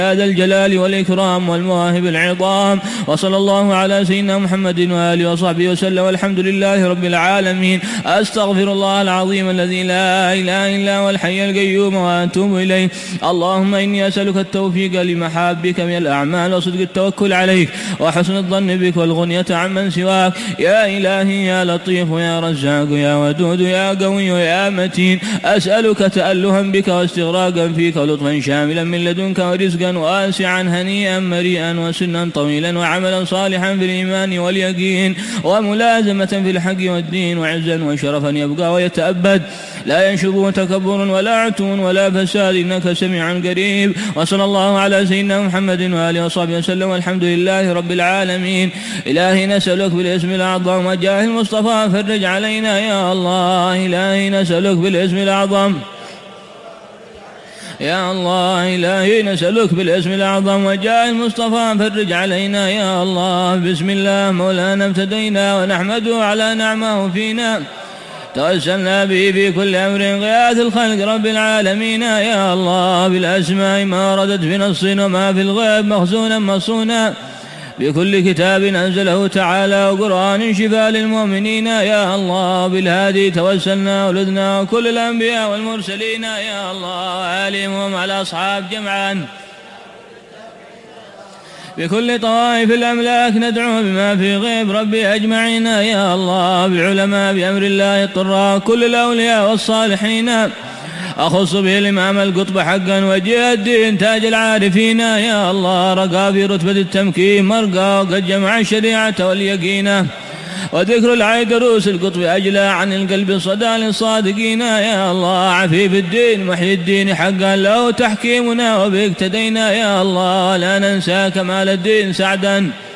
يا ذا الجلال والإكرام والمواهب العظام. وصلى الله على سيدنا محمد وآله وصحبه وسلم، والحمد لله رب العالمين. أستغفر الله العظيم الذي لا إله إلا هو الحي القيوم وأتوب إليه. اللهم إني أسألك التوفيق لمحابك من الأعمال وصدق التوكل عليك وحسن الظن بك والغنية عمن سواك. يا إلهي يا لطيف يا رزاق يا ودود يا قوي يا متين، أسألك تألها بك واستغراقا فيك ولطفا شاملا من لدنك ورزقا واسعا هنيئا مريئا وسنا طويلا وعملا صالحا في الإيمان واليقين وملازمة في الحق والدين وعزا وشرفا يبقى ويتأبد لا ينشب تكبر ولا عتو ولا فساد إنك سميع قريب. وصلى الله على سيدنا محمد وآله وصحبه وسلم، والحمد لله رب العالمين. إلهي نسألك بالاسم الأعظم وجاه المصطفى فرج علينا يا الله. إلهي نسألك بالاسم الأعظم يا الله. إلهي نسألك بالاسم الأعظم وجاه المصطفى فرج علينا يا الله. بسم الله مولانا ابتدينا ونحمده على نعمه فينا، توسلنا به في كل أمر غياث الخلق رب العالمين يا الله. بالأسماء ما وردت في نص وما في الغيب مخزونا مصونا، بكل كتاب أنزله تعالى وقرآن شفاء للمؤمنين يا الله. بالهادي توسلنا ولذنا وكل الأنبياء والمرسلين يا الله، آلهم على أصحاب جمعا بكل طوائف الأملاك ندعو بما في غيب ربي أجمعين يا الله. بعلماء بأمر الله الطراء كل الأولياء والصالحين، أخص به الإمام القطب حقا وجه الدين تاج العارفين يا الله. رقى في رتبة التمكين مرقى وقد جمع الشريعة واليقين، وذكر العيد روس القطب أجلى عن القلب صدى للصادقين يا الله. عفيف الدين محيي الدين حقا له تحكيمنا وبه اقتدينا يا الله. لا ننسى كمال الدين سعدا